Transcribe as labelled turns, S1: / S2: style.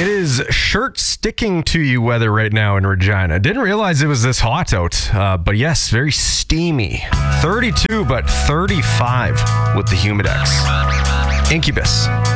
S1: It is shirt sticking to you weather right now in Regina. Didn't realize it was this hot out, but yes, very steamy. 32, but 35 with the Humidex. Incubus.